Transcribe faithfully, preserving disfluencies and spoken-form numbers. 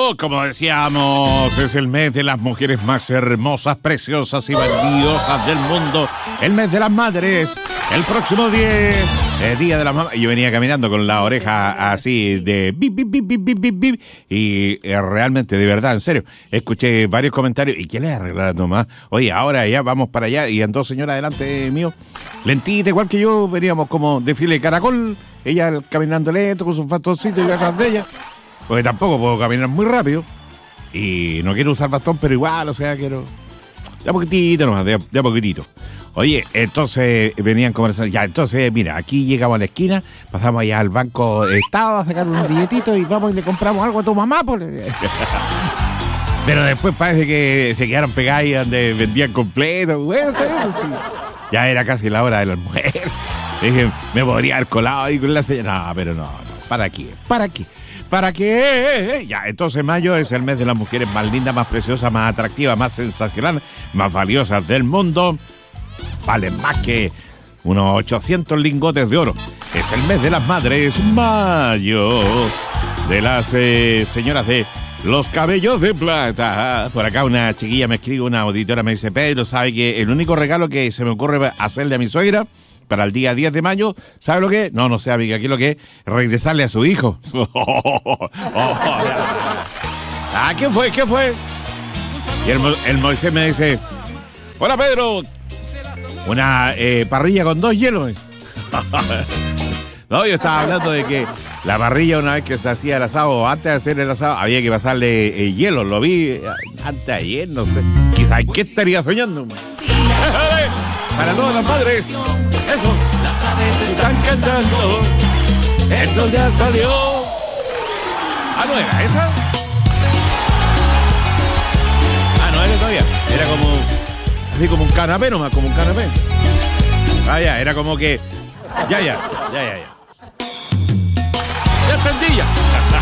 mayo, como decíamos, es el mes de las mujeres más hermosas, preciosas y valiosas del mundo. El mes de las madres. El próximo diez, el día de las mamás. Yo venía caminando con la oreja así de bip, bip, bip, bip, bip, bip. Y eh, realmente, de verdad, en serio, escuché varios comentarios. ¿Y qué le arregla a tu mamá? Oye, ahora ya vamos para allá. Y andó señora delante mío, lentita, igual que yo. Veníamos como desfile de caracol. Ella caminando lento con sus bastoncitos y cosas de ella. Porque tampoco puedo caminar muy rápido. Y no quiero usar bastón, pero igual, o sea, quiero... De a poquitito nomás, de a, de a poquitito. Oye, entonces venían conversando. Ya, entonces, mira, aquí llegamos a la esquina, pasamos allá al Banco de Estado a sacar unos billetitos y vamos y le compramos algo a tu mamá. Por... Pero después parece que se quedaron pegadas y donde vendían completo. Bueno, está bien, pues, sí. Ya era casi la hora del almuerzo. Dije, me podría haber colado ahí con la señora. No, pero no, no. ¿Para qué? ¿Para qué? ¿Para qué? Ya, entonces mayo es el mes de las mujeres más lindas, más preciosas, más atractivas, más sensacionales, más valiosas del mundo. Valen más que unos ochocientos lingotes de oro. Es el mes de las madres, mayo, de las eh, señoras de los cabellos de plata. Por acá una chiquilla me escribe, una auditora me dice, Pedro, ¿sabe que el único regalo que se me ocurre hacerle a mi suegra para el día diez de mayo, ¿sabe lo que es? No, no sé, amiga, aquí lo que es regresarle a su hijo. Ah, ¿qué fue? ¿Qué fue? Y el, el Moisés me dice, hola Pedro, una eh, parrilla con dos hielos. No, yo estaba hablando de que la parrilla, una vez que se hacía el asado, antes de hacer el asado, había que pasarle eh, hielo. Lo vi eh, antes de ayer, no sé. Quizás, ¿qué estaría soñando? Para todas las madres, eso, las aves están cantando, el sol ya salió. Ah, ¿no era esa? Ah, no era todavía, era como, así como un canapé nomás, como un canapé. Ah, ya, era como que, ya, ya, ya, ya, ya. Ya entendí ya.